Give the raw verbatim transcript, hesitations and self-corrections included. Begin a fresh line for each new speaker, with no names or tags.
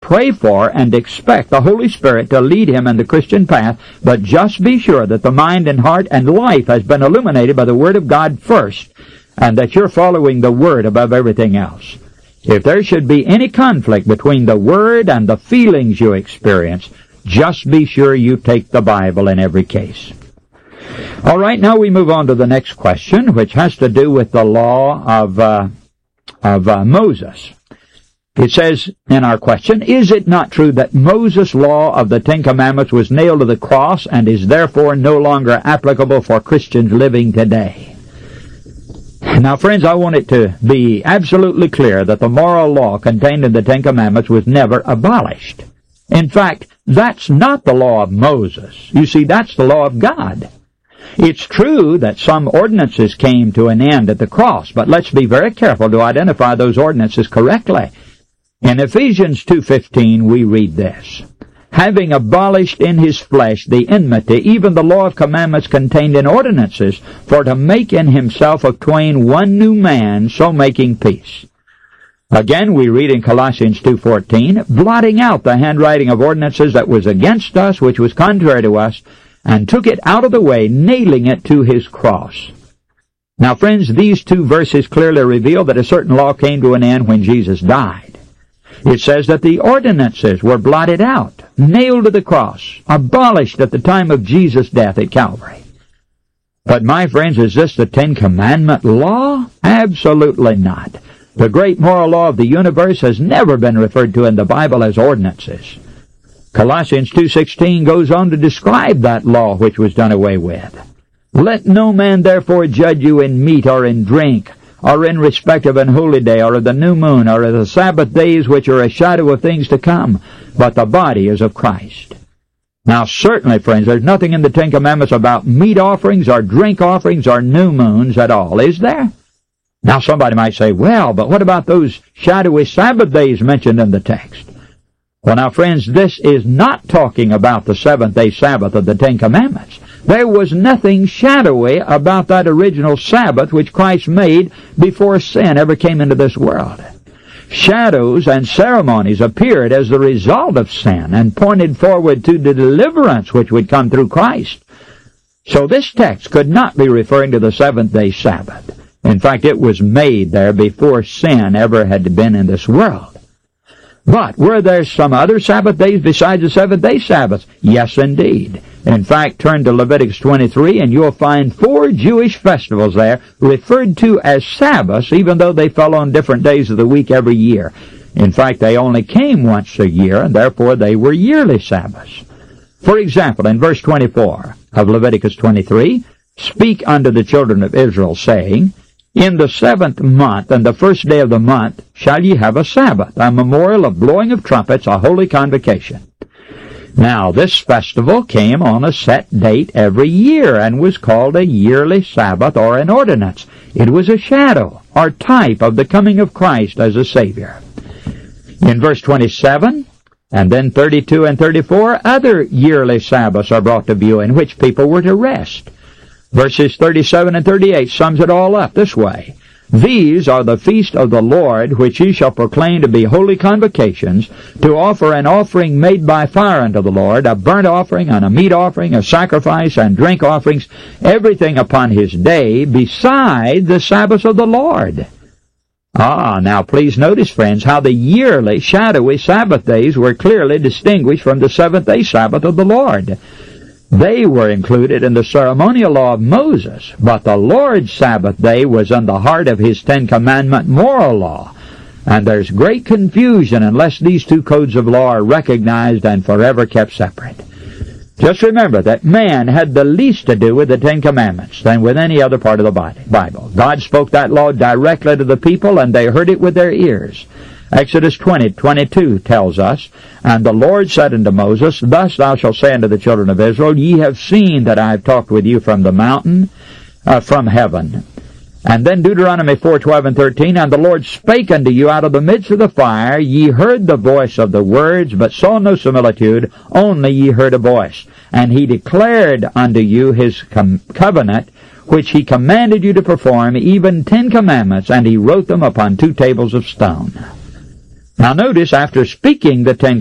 pray for and expect the Holy Spirit to lead him in the Christian path, but just be sure that the mind and heart and life has been illuminated by the Word of God first, and that you're following the Word above everything else. If there should be any conflict between the Word and the feelings you experience, just be sure you take the Bible in every case. All right, now we move on to the next question, which has to do with the law of, uh, of uh, Moses. It says in our question, is it not true that Moses' law of the Ten Commandments was nailed to the cross and is therefore no longer applicable for Christians living today? Now, friends, I want it to be absolutely clear that the moral law contained in the Ten Commandments was never abolished. In fact, that's not the law of Moses. You see, that's the law of God. It's true that some ordinances came to an end at the cross, but let's be very careful to identify those ordinances correctly. In Ephesians two fifteen, we read this, having abolished in his flesh the enmity, even the law of commandments contained in ordinances, for to make in himself of twain one new man, so making peace. Again, we read in Colossians two fourteen, blotting out the handwriting of ordinances that was against us, which was contrary to us, and took it out of the way, nailing it to his cross. Now, friends, these two verses clearly reveal that a certain law came to an end when Jesus died. It says that the ordinances were blotted out, nailed to the cross, abolished at the time of Jesus' death at Calvary. But, my friends, is this the Ten Commandment law? Absolutely not. The great moral law of the universe has never been referred to in the Bible as ordinances. Colossians two sixteen goes on to describe that law which was done away with. Let no man therefore judge you in meat or in drink, or in respect of an holy day, or of the new moon, or of the Sabbath days, which are a shadow of things to come, but the body is of Christ. Now, certainly, friends, there's nothing in the Ten Commandments about meat offerings, or drink offerings, or new moons at all, is there? Now, somebody might say, well, but what about those shadowy Sabbath days mentioned in the text? Well, now, friends, this is not talking about the seventh-day Sabbath of the Ten Commandments. There was nothing shadowy about that original Sabbath which Christ made before sin ever came into this world. Shadows and ceremonies appeared as the result of sin and pointed forward to the deliverance which would come through Christ. So this text could not be referring to the seventh-day Sabbath. In fact, it was made there before sin ever had been in this world. But were there some other Sabbath days besides the seventh-day Sabbath? Yes, indeed. In fact, turn to Leviticus twenty-three, and you'll find four Jewish festivals there referred to as Sabbaths, even though they fell on different days of the week every year. In fact, they only came once a year, and therefore they were yearly Sabbaths. For example, in verse twenty-four of Leviticus twenty-three, speak unto the children of Israel, saying, in the seventh month, and the first day of the month, shall ye have a Sabbath, a memorial of blowing of trumpets, a holy convocation. Now, this festival came on a set date every year, and was called a yearly Sabbath, or an ordinance. It was a shadow, or type of the coming of Christ as a Savior. In verse twenty-seven, and then thirty-two and thirty-four, other yearly Sabbaths are brought to view, in which people were to rest. Verses thirty-seven and thirty-eight sums it all up this way. These are the feast of the Lord, which ye shall proclaim to be holy convocations, to offer an offering made by fire unto the Lord, a burnt offering, and a meat offering, a sacrifice, and drink offerings, everything upon his day, beside the Sabbath of the Lord. Ah, now please notice, friends, how the yearly, shadowy Sabbath days were clearly distinguished from the seventh-day Sabbath of the Lord. They were included in the ceremonial law of Moses, but the Lord's Sabbath day was in the heart of his Ten Commandment moral law. And there's great confusion unless these two codes of law are recognized and forever kept separate. Just remember that man had the least to do with the Ten Commandments than with any other part of the Bible. God spoke that law directly to the people, and they heard it with their ears. Exodus twenty twenty-two tells us, and the Lord said unto Moses, thus thou shalt say unto the children of Israel, ye have seen that I have talked with you from the mountain, uh, from heaven. And then Deuteronomy four twelve and thirteen, and the Lord spake unto you out of the midst of the fire, ye heard the voice of the words, but saw no similitude, only ye heard a voice. And he declared unto you his com- covenant, which he commanded you to perform, even ten commandments, and he wrote them upon two tables of stone. Now notice, after speaking the Ten